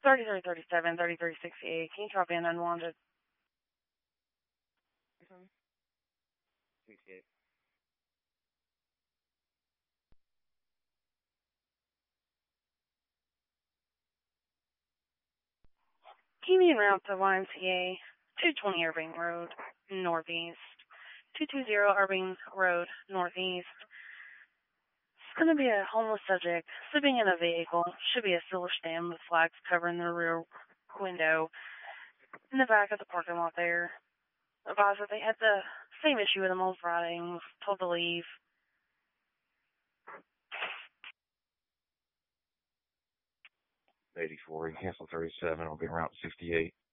3337, 3368. Can you copy an unwanted? 68. Keep me en route to YMCA, 220 Irving Road, Northeast. 220 Irving Road, Northeast. It's going to be a homeless subject sleeping in a vehicle. Should be a silver stand with flags covering the rear window in the back of the parking lot there. Advised that they had the same issue with him on Friday and was told to leave. 84, cancel 37, I'll be around 68.